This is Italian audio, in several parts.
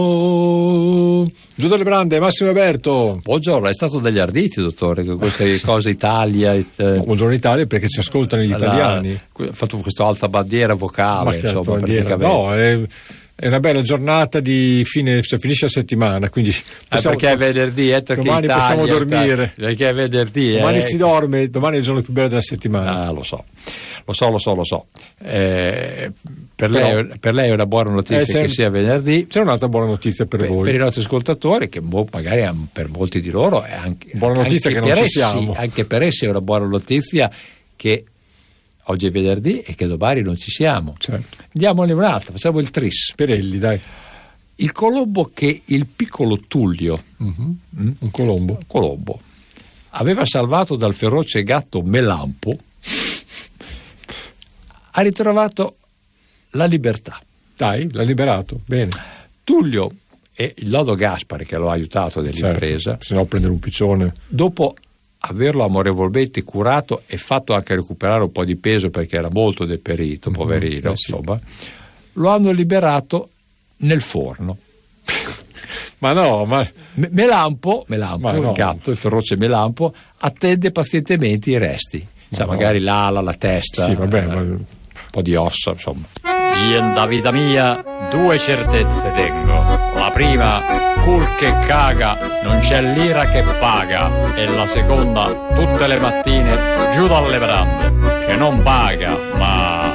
Giù dalle brande, Massimo Alberto. Buongiorno, è stato degli arditi, dottore, con queste cose Italia. Buongiorno Italia, perché ci ascoltano gli italiani. Ha fatto questa alta bandiera vocale, insomma, bandiera. No, è una bella giornata di fine, cioè finisce la settimana, quindi perché è venerdì, domani Italia, possiamo dormire. Perché è venerdì. Domani si dorme, domani è il giorno più bello della settimana. Lo so. Per lei è una buona notizia che sia venerdì. C'è un'altra buona notizia per voi. Per i nostri ascoltatori, che magari per molti di loro è anche buona notizia anche che non ci siamo. Anche per essi è una buona notizia che oggi è venerdì e che domani non ci siamo. Certo. Diamone un'altra, facciamo il tris. Perelli, dai. Il colombo che il piccolo Tullio, un colombo, aveva salvato dal feroce gatto Melampo, ha ritrovato la libertà. Dai, l'ha liberato, bene. Tullio e il lodo Gaspare, che lo ha aiutato nell'impresa, se no prendere un piccione. Dopo averlo amorevolmente curato e fatto anche recuperare un po' di peso perché era molto deperito, poverino, insomma, lo hanno liberato nel forno. Melampo, il gatto, il feroce Melampo, attende pazientemente i resti. Magari l'ala, la testa, un po' di ossa, insomma. Io da vita mia 2 certezze tengo. La prima, cul che caga, non c'è lira che paga. E la seconda, tutte le mattine giù dalle brande, che non paga, ma...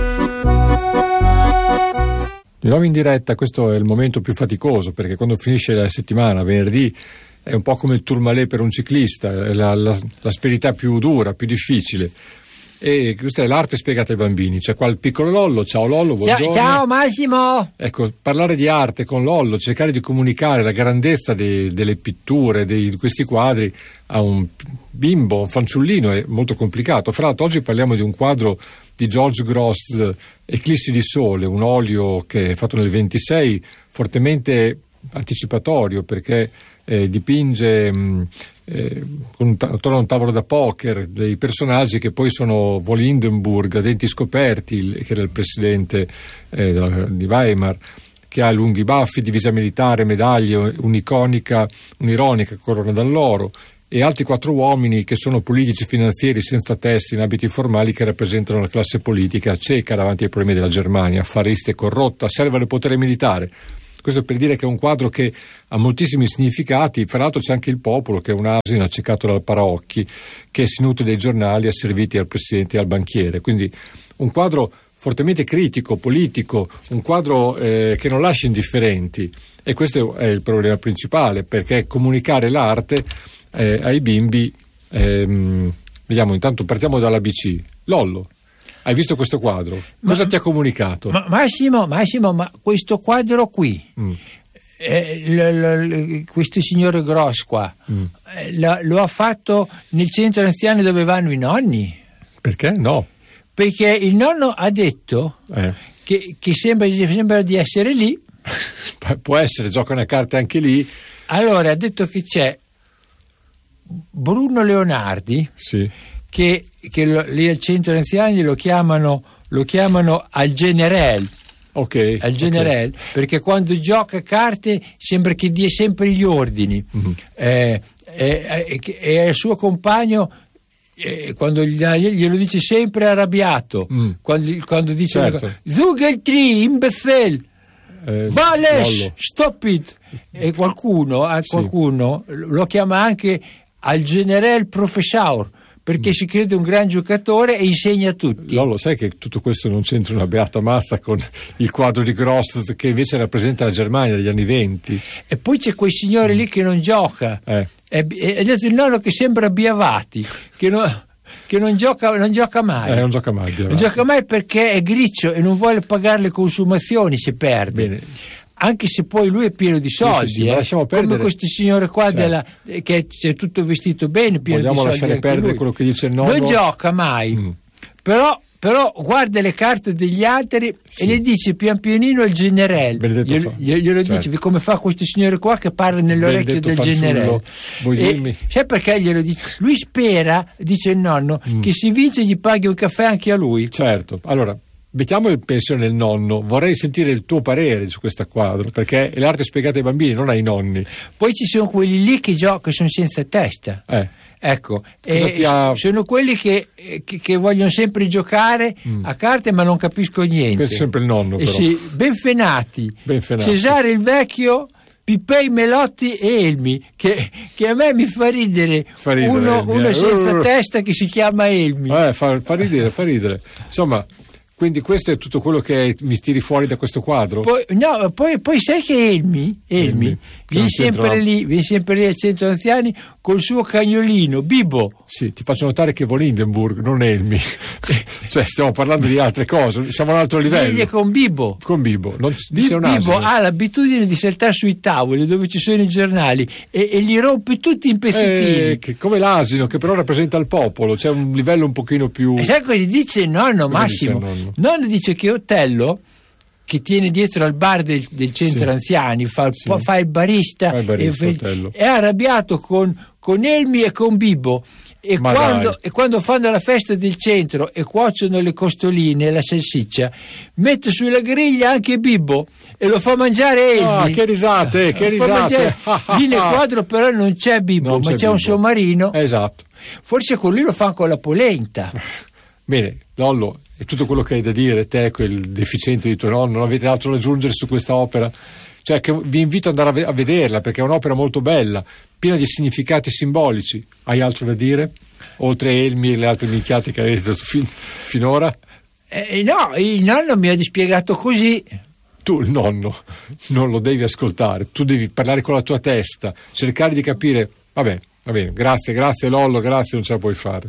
Di nuovo in diretta, questo è il momento più faticoso, perché quando finisce la settimana, venerdì, è un po' come il Tourmalet per un ciclista, è l'asperità più dura, più difficile. E questa è l'arte spiegata ai bambini. C'è qua il piccolo Lollo. Ciao Lollo, buongiorno. Ciao Massimo. Ecco, parlare di arte con Lollo, cercare di comunicare la grandezza delle pitture, di questi quadri a un bimbo, un fanciullino, è molto complicato. Fra l'altro oggi parliamo di un quadro di George Grosz, Eclissi di Sole, un olio che è fatto nel 26, fortemente anticipatorio, perché dipinge attorno a un tavolo da poker dei personaggi che poi sono von Hindenburg, a denti scoperti, che era il presidente di Weimar, che ha lunghi baffi, divisa militare, medaglie, un'ironica corona d'alloro, e altri 4 uomini che sono politici finanzieri senza testi, in abiti formali, che rappresentano la classe politica cieca davanti ai problemi della Germania, affarista e corrotta, serve al potere militare. Questo per dire che è un quadro che ha moltissimi significati. Fra l'altro c'è anche il popolo, che è un asino accecato dal paraocchi, che si nutre dei giornali asserviti al presidente e al banchiere. Quindi un quadro fortemente critico, politico, un quadro che non lascia indifferenti. E questo è il problema principale, perché comunicare l'arte ai bimbi... vediamo, intanto partiamo dall'ABC. Lollo, hai visto questo quadro? Cosa ti ha comunicato? Massimo, ma questo quadro qui, questo signore Grosz qua, lo ha fatto nel centro anziani dove vanno i nonni? Perché no? Perché il nonno ha detto che sembra di essere lì. Può essere, giocano a carte anche lì. Allora ha detto che c'è Bruno Leonardi, che lì al centro anziani lo chiamano al generale. Al generale, perché quando gioca a carte sembra che dia sempre gli ordini. E al suo compagno, quando glielo dice sempre arrabbiato, quando dice Zugeltri, imbecille, Vales, stop it. E qualcuno lo chiama anche al generale professor, perché si crede un gran giocatore e insegna a tutti. Lollo, sai che tutto questo non c'entra una beata mazza con il quadro di Grosz, che invece rappresenta la Germania degli anni 20. E poi c'è quel signore lì che non gioca, è il nonno che sembra Biavati, che non gioca mai. Non gioca mai, non gioca mai perché è griccio e non vuole pagare le consumazioni se perde. Bene. Anche se poi lui è pieno di soldi, lasciamo perdere. Come questo signore qua che è tutto vestito bene, pieno di soldi. Vogliamo lasciare perdere lui. Quello che dice il nonno. Non gioca mai, però guarda le carte degli altri e le dice pian pianino il generale. Glielo dice come fa questo signore qua che parla nell'orecchio del generale. Sai perché glielo dice? Lui spera, dice il nonno, che se vince gli paghi un caffè anche a lui. Certo, allora mettiamo in pensione il nonno, vorrei sentire il tuo parere su questo quadro, perché è l'arte spiegata ai bambini, non ai nonni. Poi ci sono quelli lì che sono senza testa. Ecco, sono quelli che vogliono sempre giocare a carte ma non capisco niente. Questo è sempre il nonno, però. Sì, Benfenati, Cesare il Vecchio, Pippei, Melotti e Elmi, che a me mi fa ridere uno senza testa che si chiama Elmi. Fa ridere. Insomma, quindi questo è tutto quello che mi tiri fuori da questo quadro? Poi sai che Elmi viene sempre lì al centro anziani col suo cagnolino Bibo. Sì, ti faccio notare che vuole Hindenburg, non Elmi. Cioè, stiamo parlando di altre cose, siamo a un altro livello. Viene con Bibo. Bibo ha l'abitudine di saltare sui tavoli dove ci sono i giornali e li rompe tutti in pezzettini. Come l'asino, che però rappresenta il popolo, c'è un livello un pochino più... E sai cosa dice nonno Massimo? Nonno dice che Otello, che tiene dietro al bar del centro anziani, fa il barista, è arrabbiato con Elmi e con Bibo. E quando fanno la festa del centro e cuociono le costoline e la salsiccia, mette sulla griglia anche Bibo e lo fa mangiare Elmi. Che risate! Lì nel quadro però non c'è Bibo, ma c'è un sommarino. Esatto. Forse con lui lo fanno con la polenta. Bene, Lollo, è tutto quello che hai da dire, te, quel deficiente di tuo nonno, non avete altro da aggiungere su questa opera? Cioè, che vi invito ad andare a vederla, perché è un'opera molto bella, piena di significati simbolici. Hai altro da dire? Oltre Elmi e le altre minchiate che avete detto finora? No, il nonno mi ha dispiegato così. Tu il nonno non lo devi ascoltare, tu devi parlare con la tua testa, cercare di capire. Va bene, grazie Lollo, grazie, non ce la puoi fare.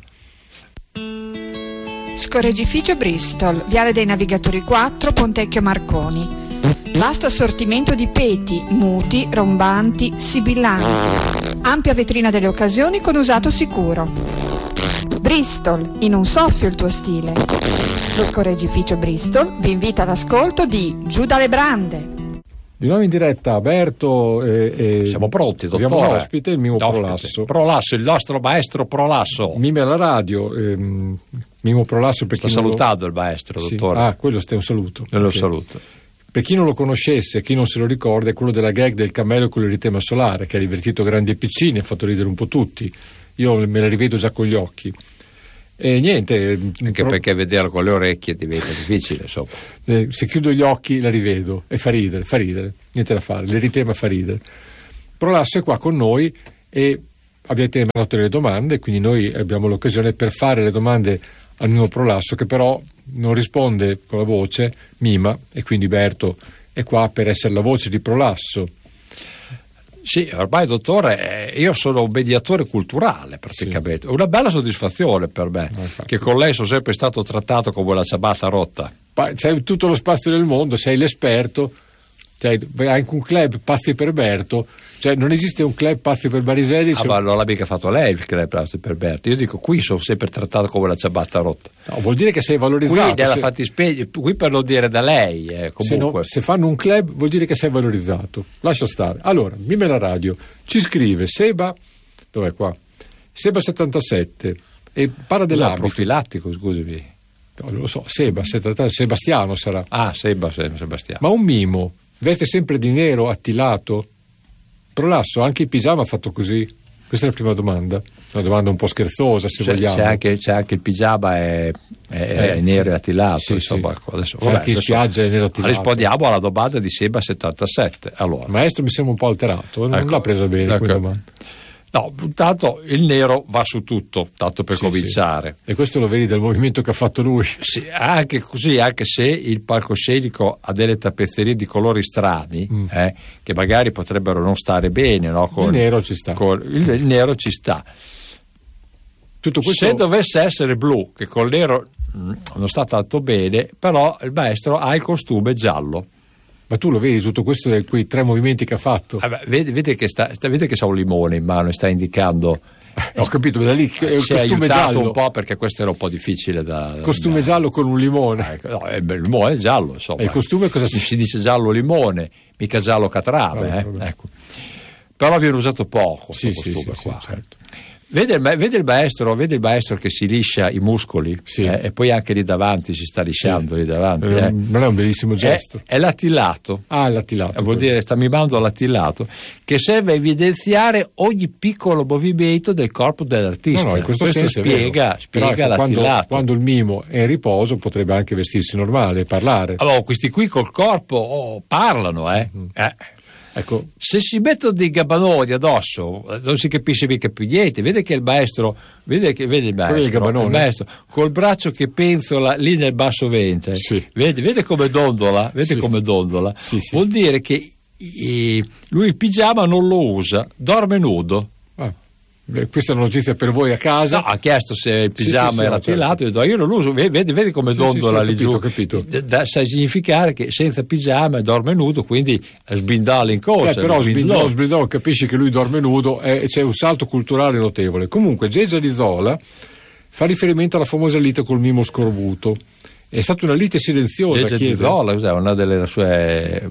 Scorreggificio Bristol, Viale dei Navigatori 4, Pontecchio Marconi. Vasto assortimento di peti, muti, rombanti, sibillanti. Ampia vetrina delle occasioni con usato sicuro. Bristol, in un soffio il tuo stile. Lo Scorreggificio Bristol vi invita all'ascolto di Giù dalle brande. Di nuovo in diretta Berto e siamo pronti, dottore. Abbiamo un ospite, il Mimo Prolasso, il nostro maestro Prolasso. Mime alla radio, Mimo Prolasso, per chi sta salutando il maestro, dottore. Quello è un saluto. Lo saluto. Per chi non lo conoscesse, chi non se lo ricorda, è quello della gag del cammello con l'eritema solare, che ha divertito grandi e piccini, ha fatto ridere un po' tutti. Io me la rivedo già con gli occhi. E niente. Anche perché vederla con le orecchie diventa difficile, insomma. Se chiudo gli occhi la rivedo e fa ridere. Niente da fare, l'eritema fa ridere. Prolasso è qua con noi e abbiate mandato le domande, quindi noi abbiamo l'occasione per fare le domande al Mimo Prolasso, che però non risponde con la voce, mima, e quindi Berto è qua per essere la voce di Prolasso. Sì, ormai dottore, io sono un mediatore culturale praticamente, una bella soddisfazione per me, che con lei sono sempre stato trattato come la ciabatta rotta. C'hai tutto lo spazio del mondo, sei l'esperto, hai anche un club Pazzi per Berto, cioè non esiste un club Pazzi per Bariselli. Ma non l'ha mica fatto lei il club Pazzi per Berto, io dico qui sono sempre trattato come la ciabatta rotta. No, vuol dire che sei valorizzato. Qui nella fattispecie, qui per non dire da lei, comunque. Se fanno un club vuol dire che sei valorizzato, lascia stare. Allora, Mime la radio, ci scrive Seba, dov'è qua? Seba 77 e parla dell'abito. Profilattico, scusami. No, non lo so, Sebastiano sarà. Sebastiano. Ma un mimo veste sempre di nero attilato? Prolasso, anche il pigiama ha fatto così? Questa è la prima domanda, una domanda un po' scherzosa, se vogliamo. C'è anche il pigiama è nero e attilato, sì, insomma. Sì. Adesso, anche in spiaggia è nero attilato. Rispondiamo alla domanda di Seba 77. Allora. Il maestro mi sembra un po' alterato, non l'ha presa bene quella domanda. No, intanto il nero va su tutto, tanto per cominciare. Sì. E questo lo vedi dal movimento che ha fatto lui. Sì, anche così, anche se il palcoscenico ha delle tappezzerie di colori strani, che magari potrebbero non stare bene, no? Il nero ci sta. Il nero ci sta. Tutto questo... Se dovesse essere blu, che col nero non sta tanto bene, però il maestro ha il costume giallo. Ma tu lo vedi tutto questo quei tre movimenti che ha fatto? Vede che c'ha un limone in mano e sta indicando. Ho capito, da lì è il costume giallo un po', perché questo era un po' difficile da costume giallo con un limone. Il limone è giallo, insomma. E il costume cosa si dice? Giallo limone, mica giallo catrame. Ecco. Però viene usato poco. Sì, qua. Certo. Vede il maestro che si liscia i muscoli, sì. E poi anche lì davanti si sta lisciando, lì davanti. Non è un bellissimo gesto. È l'attillato. L'attillato. Vuol dire, sta mimando l'attillato, che serve a evidenziare ogni piccolo movimento del corpo dell'artista. No, in questo senso spiega l'attillato. Quando il mimo è in riposo potrebbe anche vestirsi normale e parlare. Allora, questi qui col corpo parlano, Ecco, se si mettono dei gabbanoni addosso non si capisce mica più niente. Vede che il maestro il maestro col braccio che penzola lì nel basso ventre, sì. vede come dondola, come dondola. Sì. Vuol dire che lui il pigiama non lo usa, dorme nudo. Questa è una notizia per voi a casa. No, ha chiesto se il pigiama era attillato, certo. Io non lo uso, vedi come dondola lì giù. Capito. Sai significare che senza pigiama dorme nudo, quindi sbindala in corsa. Però sbindolo, capisci che lui dorme nudo, c'è un salto culturale notevole. Comunque Geggia di Zola fa riferimento alla famosa lite col mimo scorbuto. È stata una lite silenziosa. Geggia di Zola, cos'è? Una delle sue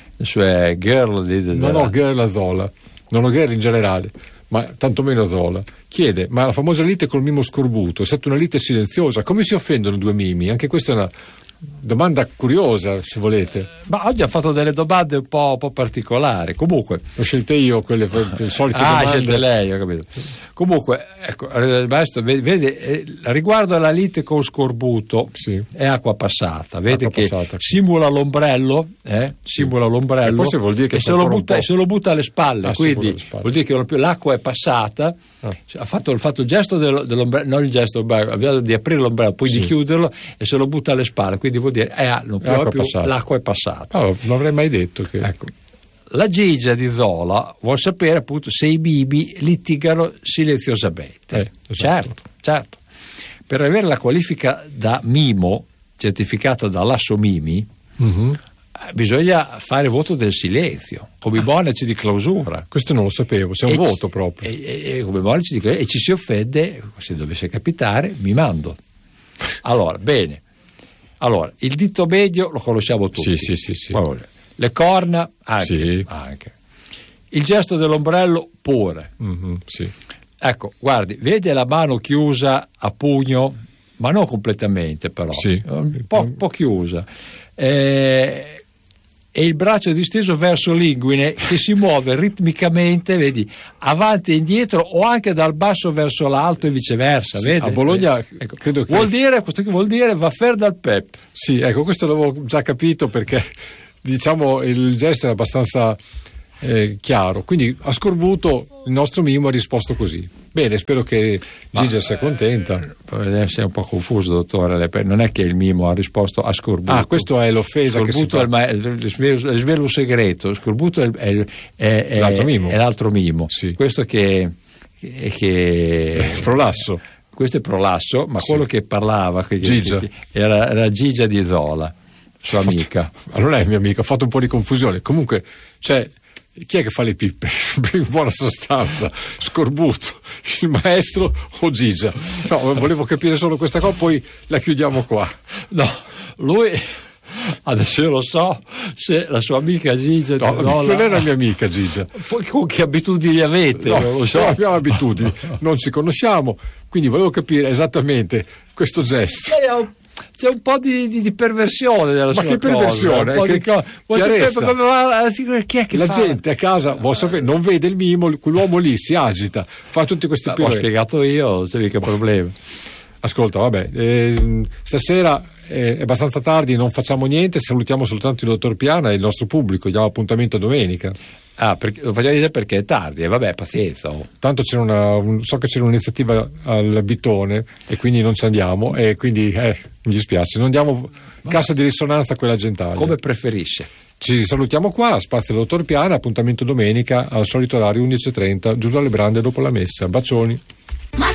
girl girl a Zola, non ho girl in generale, ma tantomeno Zola. Chiede, ma la famosa lite col mimo scorbuto è stata una lite silenziosa? Come si offendono due mimi? Anche questa è una domanda curiosa, se volete. Ma oggi ha fatto delle domande un po' particolari. Comunque ho scelte io quelle solite domande. Scelte lei, ho capito. Comunque, ecco, il maestro vede riguardo alla lite con scorbuto, sì. È acqua passata. Vede che simula l'ombrello, simula l'ombrello. Forse vuol dire che se lo butta alle spalle, quindi vuol dire che l'acqua è passata. Ha fatto il gesto dell'ombrello, non il gesto di aprire l'ombrello, poi di chiuderlo e se lo butta alle spalle, quindi vuol dire l'acqua è passata. Non avrei mai detto che. Ecco. La Geggia di Zola vuol sapere appunto se i mimi litigano silenziosamente. Esatto. Certo. Per avere la qualifica da mimo certificata dall'Asso Mimi, bisogna fare voto del silenzio come monaci di clausura. Questo non lo sapevo, c'è un voto proprio. Come monaci di clausura, e ci si offende, se dovesse capitare, mimando. Allora, bene. Allora, il dito medio lo conosciamo tutti. Sì. Le corna anche. Il gesto dell'ombrello pure. Sì. Ecco, guardi, vede la mano chiusa a pugno, ma non completamente però, un po' chiusa. E il braccio disteso verso l'inguine che si muove ritmicamente, vedi, avanti e indietro o anche dal basso verso l'alto e viceversa. Sì, vedi? A Bologna credo che questo che vuol dire va fer dal pep. Sì, ecco, questo l'avevo già capito perché diciamo il gesto è abbastanza chiaro, quindi a scorbuto il nostro mimo ha risposto così. Bene, spero che Gigia sia contenta. Deve essere un po' confuso, dottore, non è che il mimo ha risposto a scorbuto. Questo è l'offesa. Scorbuto è il svelo segreto, scorbuto è l'altro mimo. Sì. Questo che prolasso. Questo è prolasso, ma quello che parlava Gigia. Era Gigia di Zola, sua amica. Allora è mia amica, ho fatto un po' di confusione. Comunque, chi è che fa le pippe? In buona sostanza, scorbuto, il maestro o Gigia? No, volevo capire solo questa cosa, poi la chiudiamo qua. No, lui adesso io lo so se la sua amica Gigia non era mia amica Gigia. Con che abitudini avete? No, non lo so. Non abbiamo abitudini, non ci conosciamo, quindi volevo capire esattamente questo gesto. C'è un po' di perversione della sua cosa. Ma che perversione? Chi è che la gente a casa vuol sapere, non vede il mimo, quell'uomo lì si agita, fa tutti questi pirouette. L'ho spiegato io, non c'è mica problema. Ascolta, vabbè, stasera è abbastanza tardi, non facciamo niente, salutiamo soltanto il dottor Piana e il nostro pubblico, diamo appuntamento a domenica. Perché, lo facciamo dire perché è tardi, vabbè, pazienza. Tanto c'era so che c'era un'iniziativa al Bittone e quindi non ci andiamo e quindi mi dispiace, non diamo cassa di risonanza a quella gentaglia. Come preferisce. Ci salutiamo qua, spazio del dottor Piana, appuntamento domenica al solito orario 11:30, giù dalle brande dopo la messa. Bacioni.